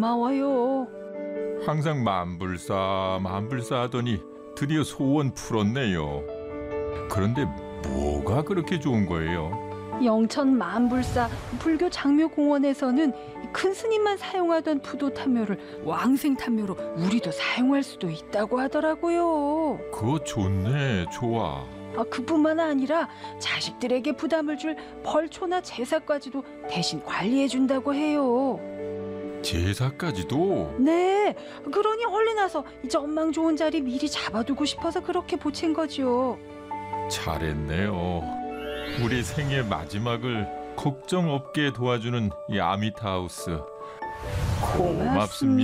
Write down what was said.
고마워요. 항상 만불사 하더니 드디어 소원 풀었네요. 그런데 뭐가 그렇게 좋은 거예요? 영천 만불사 불교 장묘공원에서는 큰 스님만 사용하던 부도탄묘를 왕생탄묘로 우리도 사용할 수도 있다고 하더라고요. 그거 좋네, 좋아. 그뿐만 아니라 자식들에게 부담을 줄 벌초나 제사까지도 대신 관리해준다고 해요. 제사까지도? 네, 그러니 얼른 와서 이 전망 좋은 자리 미리 잡아두고 싶어서 그렇게 보챈 거죠. 잘했네요. 우리 생의 마지막을 걱정 없게 도와주는 이 아미타하우스. 고맙습니다.